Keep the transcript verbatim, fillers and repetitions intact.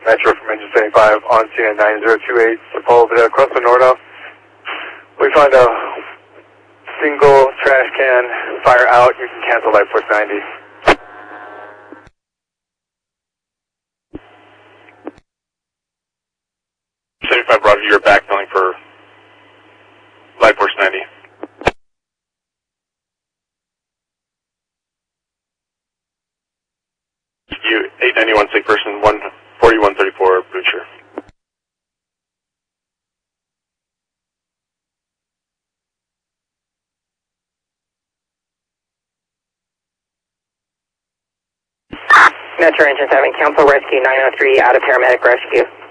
Metro from engine seventy-five on C N nine zero two eight, Sepulveda, across the Nordo. We found a single trash can fire out. You can cancel Light Force ninety. seventy-five Roger, you're backfilling for Light Force ninety. You eight ninety-one sick person, one forty-one thirty-four Butcher. Metro engine seven, cancel rescue nine oh three, out of paramedic rescue.